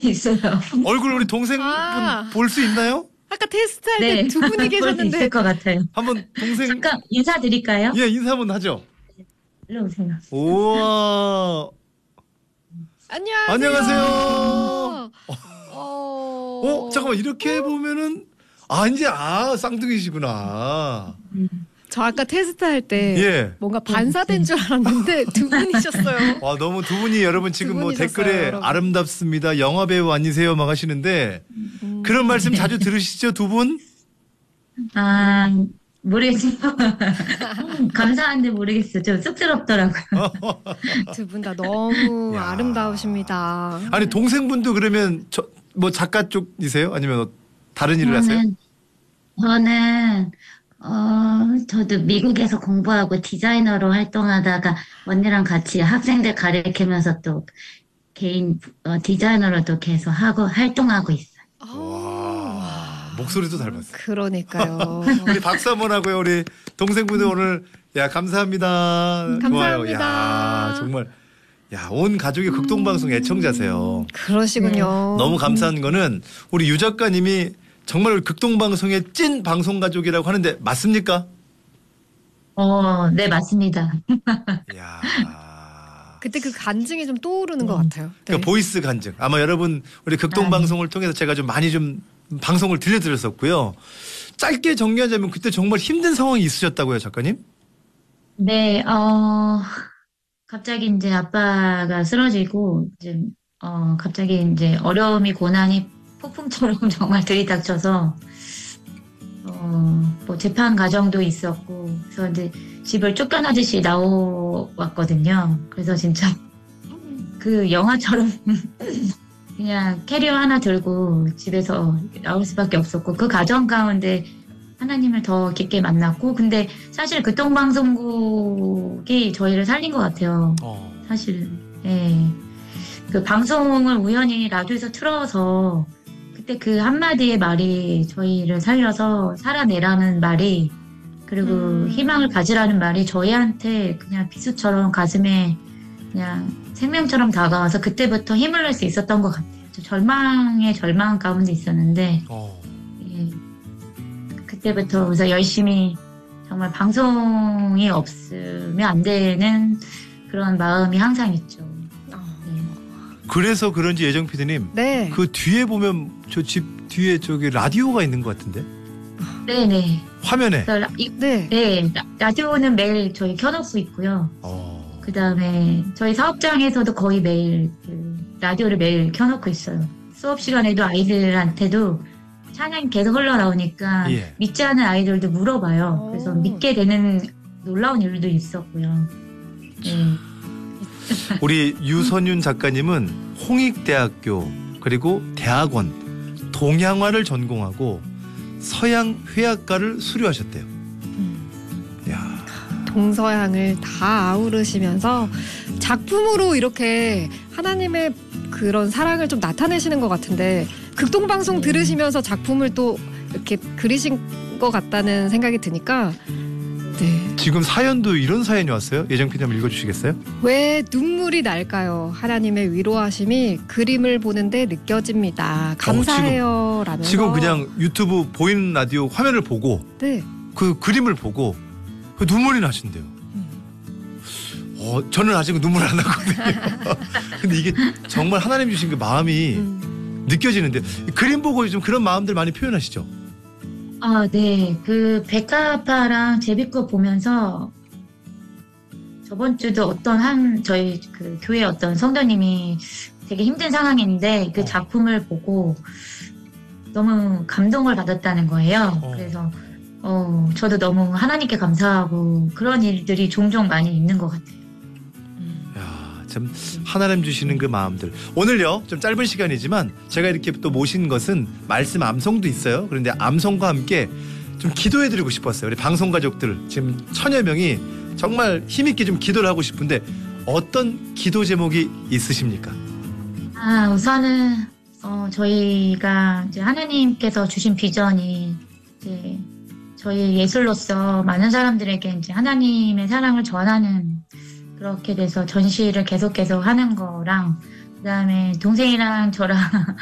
있어요. 얼굴 우리 동생분 볼 수 있나요? 아까 테스트할 네. 때 두 분이 볼 수 계셨는데. 있을 것 같아요. 한번 동생 잠깐 인사드릴까요? 예, 인사 한번 하죠. 일로 오세요. 우와. 안녕하세요. 잠깐만 이렇게 보면은 이제 쌍둥이시구나. 저 아까 테스트할 때 예. 뭔가 반사된 줄 알았는데 두 분이셨어요. 너무 두 분이 여러분 지금 뭐 분이셨어요, 댓글에 여러분. 아름답습니다. 영화 배우 아니세요? 막 하시는데 그런 말씀 자주 들으시죠, 두 분? 모르겠어요. 감사한데 모르겠어요. 좀 쑥스럽더라고요. 두 분 다 너무 야. 아름다우십니다. 아니 동생분도 그러면 뭐 작가 쪽이세요? 아니면 다른 일을 하세요? 저는 저도 미국에서 공부하고 디자이너로 활동하다가 언니랑 같이 학생들 가르치면서 또 개인 디자이너로도 계속 활동하고 있어요. 와, 목소리도 닮았어요. 그러니까요. 우리 박수 한번 하고요. 우리 동생분들 오늘 감사합니다. 좋아요. 감사합니다. 정말 온 가족이 극동방송 애청자세요. 그러시군요. 너무 감사한 거는 우리 유 작가님이 정말 우리 극동방송의 찐 방송 가족이라고 하는데 맞습니까? 네, 맞습니다. 이야. 그때 그 간증이 좀 떠오르는 것 같아요. 네. 그러니까 보이스 간증. 아마 여러분 우리 극동방송을 통해서 제가 좀 많이 좀 방송을 들려드렸었고요. 짧게 정리하자면 그때 정말 힘든 상황이 있으셨다고요, 작가님? 네, 갑자기 이제 아빠가 쓰러지고, 이제, 갑자기 이제 어려움이 고난이 폭풍처럼 정말 들이닥쳐서, 뭐 재판 과정도 있었고, 그래서 이제 집을 쫓겨나듯이 나왔거든요. 그래서 진짜 그 영화처럼 그냥 캐리어 하나 들고 집에서 나올 수밖에 없었고, 그 과정 가운데 하나님을 더 깊게 만났고, 근데 사실 극동방송국이 저희를 살린 것 같아요. 사실, 예. 그 방송을 우연히 라디오에서 틀어서, 그때 그 한마디의 말이 저희를 살려서 살아내라는 말이, 그리고 희망을 가지라는 말이 저희한테 그냥 비수처럼 가슴에 그냥 생명처럼 다가와서 그때부터 힘을 낼 수 있었던 것 같아요. 저 절망의 절망 가운데 있었는데, 예. 그때부터 그래서 열심히 정말 방송이 없으면 안 되는 그런 마음이 항상 있죠. 네. 그래서 그런지 예정 PD님, 네. 그 뒤에 보면 저 집 뒤에 저기 라디오가 있는 것 같은데? 네네. 화면에. 네. 라디오는 매일 저희 켜놓고 있고요. 그 다음에 저희 사업장에서도 거의 매일 라디오를 매일 켜놓고 있어요. 수업 시간에도 아이들한테도 찬양이 계속 흘러나오니까 믿지 않은 아이들도 물어봐요. 그래서 믿게 되는 놀라운 일도 있었고요. 네. 우리 유선윤 작가님은 홍익대학교 그리고 대학원 동양화를 전공하고 서양 회화과를 수료하셨대요. 야. 동서양을 다 아우르시면서 작품으로 이렇게 하나님의 그런 사랑을 좀 나타내시는 것 같은데 극동방송 들으시면서 작품을 또 이렇게 그리신 것 같다는 생각이 드니까 네. 지금 사연도 이런 사연이 왔어요. 예정 PD 한번 읽어주시겠어요? 왜 눈물이 날까요? 하나님의 위로하심이 그림을 보는데 느껴집니다. 감사해요. 라면서 지금 그냥 유튜브 보이는 라디오 화면을 보고 네. 그 그림을 보고 그 눈물이 나신대요. 저는 아직 눈물 안 나거든요. 근데 이게 정말 하나님 주신 그 마음이 느껴지는데 그림 보고 좀 그런 마음들 많이 표현하시죠? 네. 그 백합화랑 제비꽃 보면서 저번 주도 저희 그 교회 어떤 성도님이 되게 힘든 상황인데 그 작품을 보고 너무 감동을 받았다는 거예요. 그래서 저도 너무 하나님께 감사하고 그런 일들이 종종 많이 있는 것 같아요. 참 하나님 주시는 그 마음들. 오늘요 좀 짧은 시간이지만 제가 이렇게 또 모신 것은 말씀 암송도 있어요. 그런데 암송과 함께 좀 기도해드리고 싶었어요. 우리 방송 가족들 지금 1000여 명이 정말 힘있게 좀 기도를 하고 싶은데 어떤 기도 제목이 있으십니까? 우선은 저희가 이제 하나님께서 주신 비전이 이제 저희 예술로서 많은 사람들에게 이제 하나님의 사랑을 전하는 그렇게 돼서 전시를 계속 하는 거랑 그다음에 동생이랑 저랑